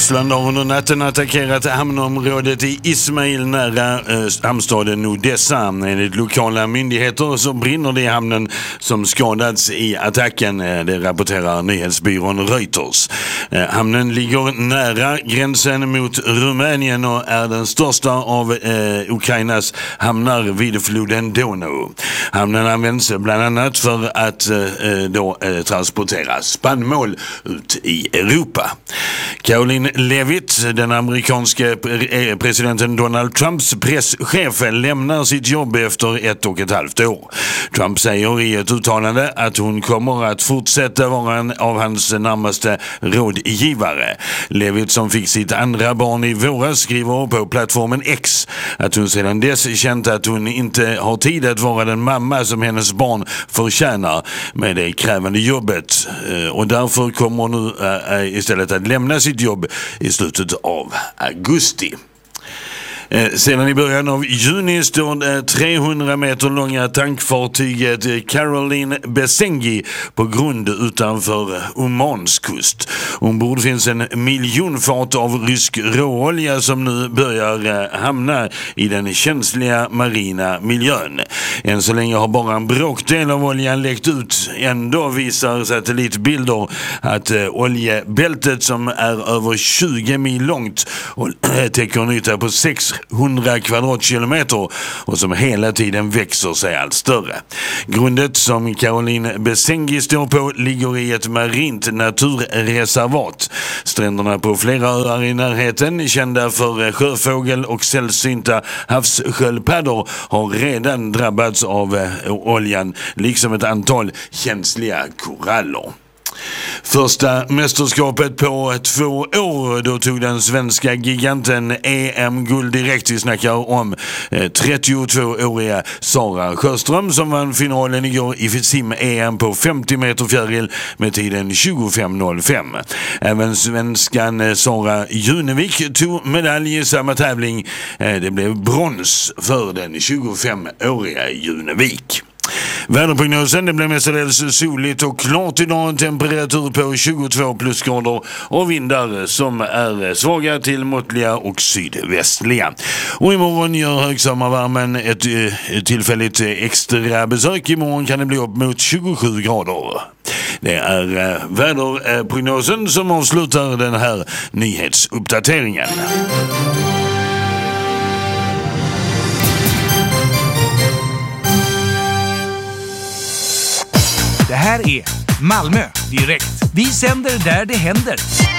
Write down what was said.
Ryssland har under natten attackerat hamnområdet i Ismail nära hamnstaden Odessa. Enligt lokala myndigheter så brinner det i hamnen som skadats i attacken. Det rapporterar nyhetsbyrån Reuters. Hamnen ligger nära gränsen mot Rumänien och är den största av Ukrainas hamnar vid floden Donau. Hamnen används bland annat för att transportera spannmål ut i Europa. Caroline Levitt, den amerikanske presidenten Donald Trumps presschef, lämnar sitt jobb efter 1,5 år. Trump säger i ett uttalande att hon kommer att fortsätta vara en av hans närmaste rådgivare. Levitt, som fick sitt andra barn i våras, skriver på plattformen X att hon sedan dess känt att hon inte har tid att vara den mamma som hennes barn förtjänar med det krävande jobbet, och därför kommer hon nu istället att lämna sitt jobb i slutet av augusti. Sedan i början av juni står det 300 meter långa tankfartyget Caroline Besengi på grund utanför Omans kust. Ombord finns 1 miljon fat av rysk råolja som nu börjar hamna i den känsliga marina miljön. Än så länge har bara en bråkdel av oljan läckt ut. Ändå visar satellitbilder att oljebältet, som är över 20 mil långt och täcker en yta på 600 kvadratkilometer och som hela tiden växer sig allt större. Grundet som Caroline Besengi står på ligger i ett marint naturreservat. Stränderna på flera öar i närheten, kända för sjöfågel och sällsynta havssköldpaddor, har redan drabbats av oljan, liksom ett antal känsliga koraller. Första mästerskapet på 2 år, då tog den svenska giganten EM-guld direkt. Vi snackar om 32-åriga Sara Sjöström som vann finalen igår i sim-EM på 50 meter fjäril med tiden 25.05. Även svenskan Sara Junevik tog medalj i samma tävling. Det blev brons för den 25-åriga Junevik. Väderprognosen: det blir mestadels soligt och klart idag, en temperatur på 22 plusgrader och vindar som är svaga till måttliga och sydvästliga. Och imorgon gör högsommarvärmen ett tillfälligt extra besök. Imorgon kan det bli upp mot 27 grader. Det är väderprognosen som avslutar den här nyhetsuppdateringen. Det här är Malmö direkt. Vi sänder där det händer.